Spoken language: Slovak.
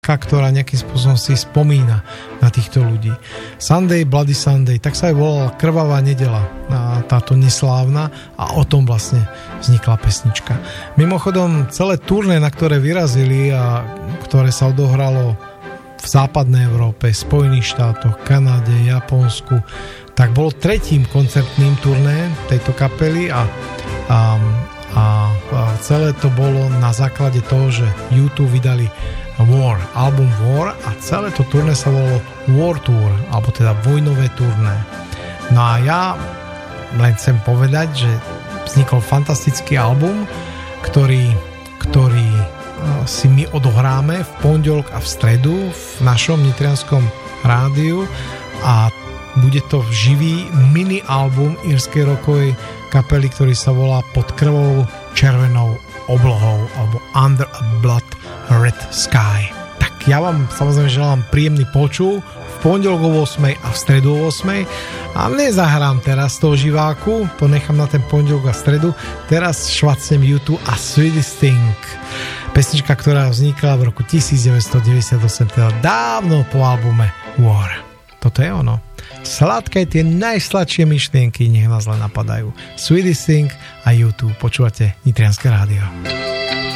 ktorá nejakým spôsobom si spomína na týchto ľudí. Sunday, Bloody Sunday, tak sa aj volala Krvavá nedela, táto neslávna, a o tom vlastne vznikla pesnička. Mimochodom, celé turné, na ktoré vyrazili a ktoré sa odohralo v západnej Európe, Spojených štátoch, Kanáde, Japonsku, tak bolo 3. koncertným turné tejto kapely a celé to bolo na základe toho, že U2 vydali War, album War, a celé to turné sa volalo War Tour, alebo teda vojnové turné. No a ja len chcem povedať, že vznikol fantastický album, ktorý si my odohráme v pondelok a v stredu v našom nitrianskom rádiu, a bude to živý mini album írskej rockovej kapely, ktorý sa volá Pod krvou červenou oblohou, alebo Under a Blood Red Sky. Tak ja vám samozrejme želám príjemný počul v pondelok o 8 a v stredu o 8, a nezahrám teraz toho živáku, to nechám na ten pondelok a stredu. Teraz švacnem U2 a Sweetest Thing, pesnička, ktorá vznikla v roku 1998, teda dávno po albume War. Toto je ono. Sladké, tie najsladšie myšlienky nech nás len napadajú. Sweetest Thing a U2. Počúvate Nitrianske rádio.